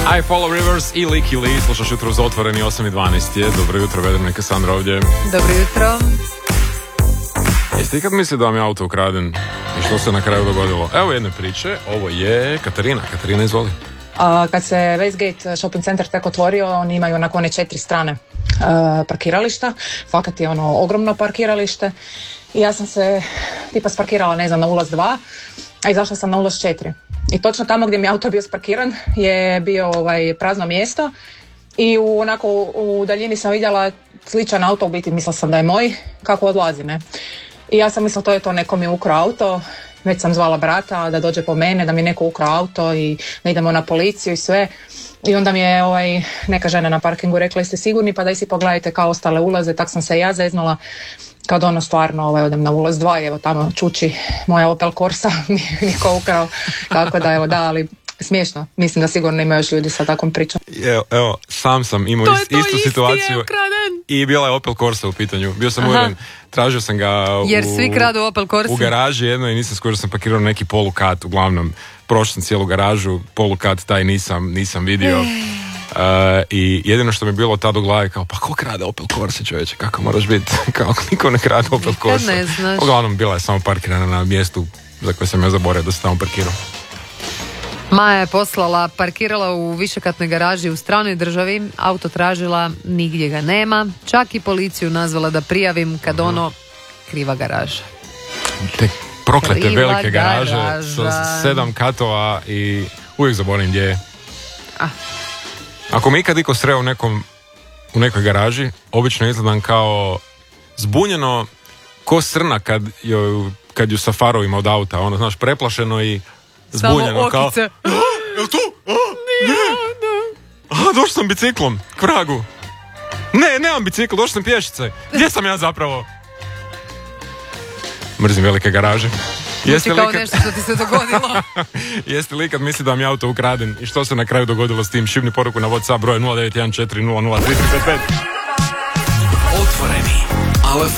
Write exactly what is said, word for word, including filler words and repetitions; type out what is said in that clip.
I Follow Rivers i Licky Lee, slušaš jutro uz Otvoreni, osam i dvanaest je. Dobro jutro, vedem neka Sandra ovdje. Dobro jutro. Jeste ikad mislili da vam je auto ukraden i što se na kraju dogodilo? Evo jedne priče, ovo je Katarina. Katarina, izvoli. Uh, kad se Westgate shopping center tek otvorio, oni imaju onako one četiri strane uh, parkirališta, fakat je ono ogromno parkiralište i ja sam se tipa sparkirala, ne znam, na ulaz dva, a izašla sam na ulaz četiri. I točno tamo gdje mi auto bio sparkiran je bio ovaj, prazno mjesto i u, onako u daljini sam vidjela sličan auto, u biti mislila sam da je moj, kako odlazi, ne. I ja sam mislila to je to, neko mi ukrao auto, već sam zvala brata da dođe po mene, da mi neko ukrao auto i da idemo na policiju i sve. I onda mi je ovaj, neka žena na parkingu rekla, jeste sigurni, pa daj si pogledajte kao ostale ulaze, tak sam se ja zeznula. Kad ono stvarno ovaj, odem na ulaz dva i evo tamo čuči moja Opel Corsa, mi niko ukrao, tako da evo da, ali smiješno, mislim da sigurno ima još ljudi sa takvom pričom. Evo, evo sam sam imao ist, to istu isti situaciju i bila je Opel Corsa u pitanju, bio sam uvjeren, tražio sam ga u, jer svi kradu Opel Corsa u garaži jednoj i nisam skužio, sam parkirao neki polukat, uglavnom prošao sam cijelu garažu, polukat taj nisam, nisam vidio. Uh, i jedino što mi je bilo tad u glavi kao, pa ko krade Opel Corsa, čovječe, kako moraš biti, kao niko ne krade Opel Corsa. Uglavnom bila je samo parkirana na mjestu za koje sam ja zaboravio da se tamo parkirao. Maja je poslala, parkirala u višekatnoj garaži u stranoj državi, auto tražila, nigdje ga nema, čak i policiju nazvala da prijavim kad ono, kriva garaža. Te proklete Kriva velike garaže garaža. sa sedam katova i uvijek zaboravim gdje je. Ah. Ako me ikad iko sreo u nekom u nekoj garaži, obično izgledam kao zbunjeno ko srna kad ju, kad ju sa farovima od auta, ono, znaš, preplašeno i zbunjeno. Kao, okice. Jel tu? A, ne. A, došao sam biciklom k vragu. Ne, nemam bicikl, došao sam pješice. Gdje sam ja zapravo? Mrzim velike garaže. Jeste li kao kad... nešto što ti se dogodilo? Jeste li kad misli da vam je auto ukraden i što se na kraju dogodilo s tim? Šibni poruku na WhatsApp broj nula devet jedan četiri nula nula tri tri pet pet. Otvoreni.